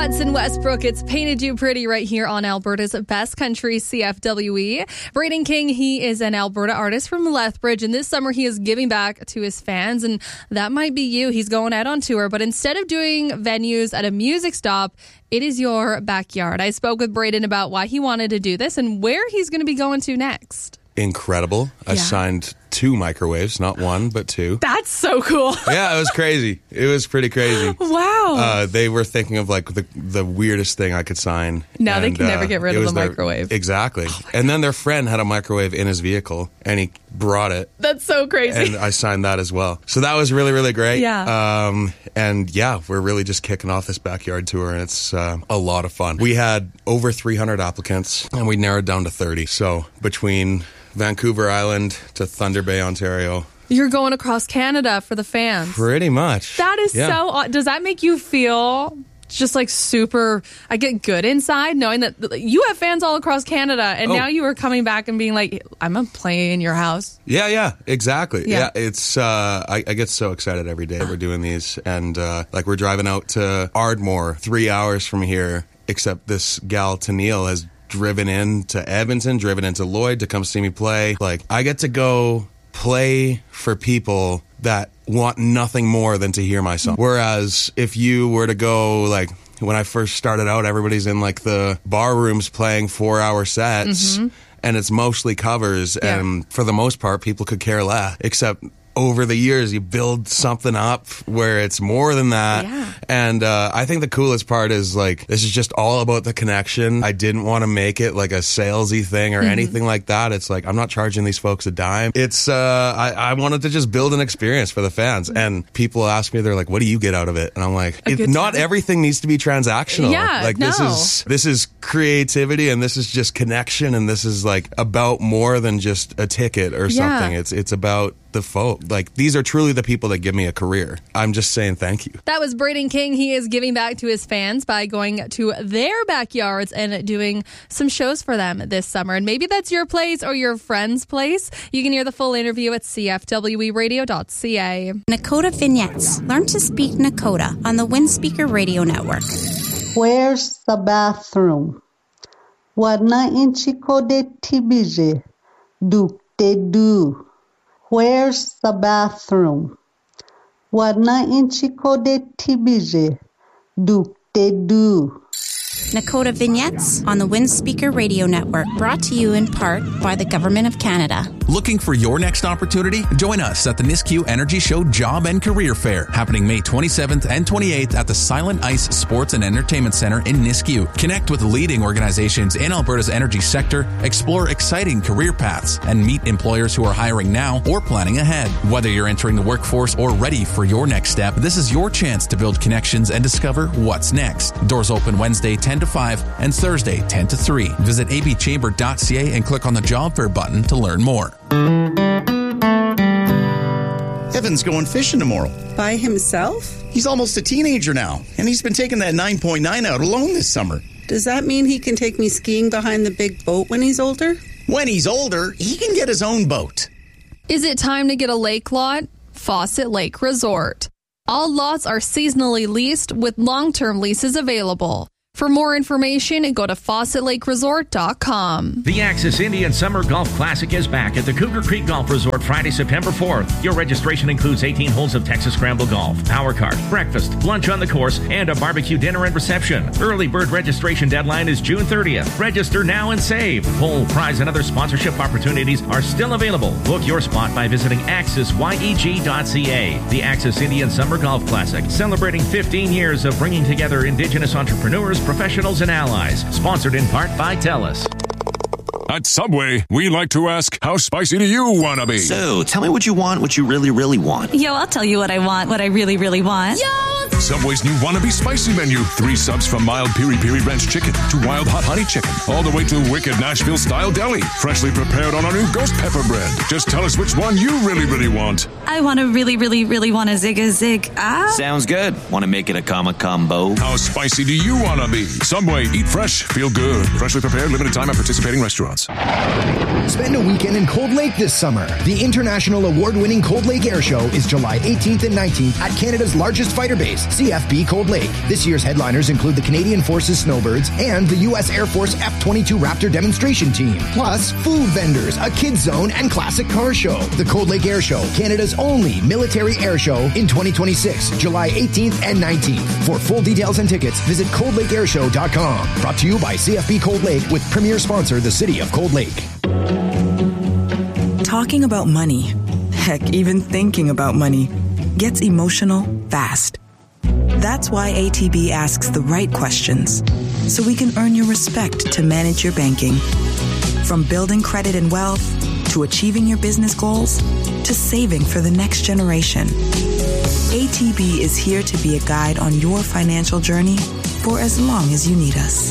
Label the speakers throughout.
Speaker 1: Hudson Westbrook, it's Painted You Pretty right here on Alberta's Best Country CFWE. Braden King, he is an Alberta artist from Lethbridge, and this summer he is giving back to his fans, and that might be you. He's going out on tour, but instead of doing venues at a music stop, it is your backyard. I spoke with Braden about why he wanted to do this and where he's going to be going to next.
Speaker 2: Incredible. I signed 2 microwaves, not 1, but 2.
Speaker 1: That's so cool.
Speaker 2: Yeah, it was crazy. It was pretty crazy.
Speaker 1: Wow.
Speaker 2: They were thinking of like the weirdest thing I could sign.
Speaker 1: Now they can never get rid of the microwave.
Speaker 2: Exactly. And then their friend had a microwave in his vehicle and he brought it.
Speaker 1: That's so crazy.
Speaker 2: And I signed that as well. So that was really, really great.
Speaker 1: Yeah.
Speaker 2: And yeah, we're really just kicking off this backyard tour, and it's a lot of fun. We had over 300 applicants and we narrowed down to 30. So between Vancouver Island to Thunder Bay, Ontario.
Speaker 1: You're going across Canada for the fans.
Speaker 2: Pretty much.
Speaker 1: That is so odd. Does that make you feel just like super, I get good inside knowing that you have fans all across Canada, and now you are coming back and being like, I'm going to play in your house?
Speaker 2: Yeah, exactly. Yeah, it's, I get so excited every day that we're doing these, and like we're driving out to Ardmore, 3 hours from here, except this gal, Tennille, has driven into Edmonton, driven into Lloyd to come see me play. Like, I get to go play for people that want nothing more than to hear my song. Whereas if you were to go, like, when I first started out, everybody's in like the bar rooms playing 4-hour sets, and it's mostly covers, and for the most part, people could care less, except over the years, you build something up where it's more than that.
Speaker 1: Yeah.
Speaker 2: And I think the coolest part is, like, this is just all about the connection. I didn't want to make it like a salesy thing or anything like that. It's like, I'm not charging these folks a dime. It's, I wanted to just build an experience for the fans. And people ask me, they're like, what do you get out of it? And I'm like, not everything needs to be transactional.
Speaker 1: Yeah,
Speaker 2: like, this is creativity, and this is just connection, and this is like about more than just a ticket or something. It's about the folk. Like, these are truly the people that give me a career. I'm just saying thank you.
Speaker 1: That was Braden King. He is giving back to his fans by going to their backyards and doing some shows for them this summer. And maybe that's your place or your friend's place. You can hear the full interview at cfweradio.ca.
Speaker 3: Nakota Vignettes. Learn to speak Nakota on the Windspeaker Radio Network.
Speaker 4: Where's the bathroom? Wana inchiko de tibije. Duk de do. Where's the bathroom? Wana inchiko de tibije. Duk de do.
Speaker 3: Nakota Vignettes on the Windspeaker Radio Network, brought to you in part by the Government of Canada.
Speaker 5: Looking for your next opportunity? Join us at the Nisku Energy Show Job and Career Fair, happening May 27th and 28th at the Silent Ice Sports and Entertainment Center in Nisku. Connect with leading organizations in Alberta's energy sector, explore exciting career paths, and meet employers who are hiring now or planning ahead. Whether you're entering the workforce or ready for your next step, this is your chance to build connections and discover what's next. Doors open Wednesday 10 to 5 and Thursday 10 to 3. Visit abchamber.ca and click on the job fair button to learn more.
Speaker 6: Evan's going fishing tomorrow.
Speaker 7: By himself?
Speaker 6: He's almost a teenager now, and he's been taking that 9.9 out alone this summer.
Speaker 7: Does that mean he can take me skiing behind the big boat when he's older?
Speaker 6: When he's older, he can get his own boat.
Speaker 1: Is it time to get a lake lot? Fawcett Lake Resort. All lots are seasonally leased with long-term leases available. For more information, go to FawcettLakeResort.com.
Speaker 8: The Axis Indian Summer Golf Classic is back at the Cougar Creek Golf Resort Friday, September 4th. Your registration includes 18 holes of Texas Scramble Golf, power cart, breakfast, lunch on the course, and a barbecue dinner and reception. Early bird registration deadline is June 30th. Register now and save. Whole prize and other sponsorship opportunities are still available. Book your spot by visiting AxisYEG.ca. The Axis Indian Summer Golf Classic, celebrating 15 years of bringing together Indigenous entrepreneurs, professionals, and allies. Sponsored in part by TELUS.
Speaker 9: At Subway, we like to ask, how spicy do you want to be?
Speaker 10: So, tell me what you want, what you really, really want.
Speaker 11: Yo, I'll tell you what I want, what I really, really want.
Speaker 9: Yo! Subway's new Wannabe Spicy menu. 3 subs from mild piri-piri ranch chicken to wild hot honey chicken, all the way to wicked Nashville-style deli. Freshly prepared on our new ghost pepper bread. Just tell us which one you really, really want.
Speaker 11: I want to really, really, really want a zig.
Speaker 10: Sounds good. Want to make it a combo?
Speaker 9: How spicy do you want to be? Subway, eat fresh, feel good. Freshly prepared, limited time at participating restaurants.
Speaker 12: Spend a weekend in Cold Lake this summer. The international award-winning Cold Lake Air Show is July 18th and 19th at Canada's largest fighter base, showcase, CFB Cold Lake. This year's headliners include the Canadian Forces Snowbirds and the U.S. Air Force F-22 Raptor demonstration team. Plus, food vendors, a kids zone, and classic car show. The Cold Lake Air Show, Canada's only military air show in 2026, July 18th and 19th. For full details and tickets, visit coldlakeairshow.com. Brought to you by CFB Cold Lake with premier sponsor, the City of Cold Lake.
Speaker 13: Talking about money, heck, even thinking about money, gets emotional fast. That's why ATB asks the right questions, so we can earn your respect to manage your banking. From building credit and wealth, to achieving your business goals, to saving for the next generation. ATB is here to be a guide on your financial journey for as long as you need us.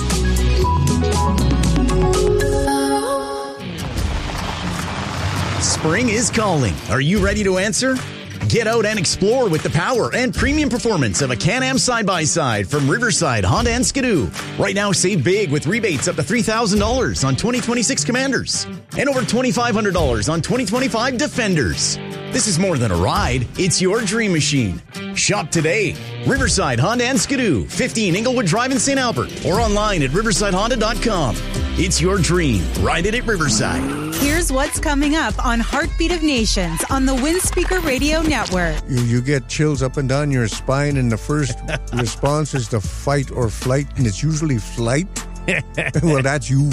Speaker 6: Spring is calling. Are you ready to answer? Get out and explore with the power and premium performance of a Can-Am side-by-side from Riverside Honda and Skidoo. Right now, save big with rebates up to $3,000 on 2026 Commanders and over $2,500 on 2025 Defenders. This is more than a ride. It's your dream machine. Shop today. Riverside Honda and Skidoo, 15 Inglewood Drive in St. Albert, or online at riversidehonda.com. It's your dream. Ride it at Riverside.
Speaker 14: Here's what's coming up on Heartbeat of Nations on the Windspeaker Radio Network.
Speaker 15: You get chills up and down your spine, and the first response is to fight or flight, and it's usually flight. Well, that's you.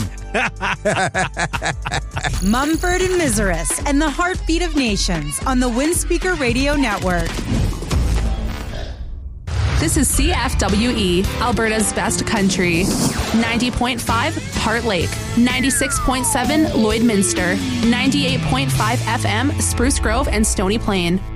Speaker 14: Mumford and Miseris and the Heartbeat of Nations on the Windspeaker Radio Network.
Speaker 16: This is CFWE, Alberta's best country. 90.5 Heart Lake, 96.7 Lloydminster, 98.5 FM Spruce Grove and Stony Plain.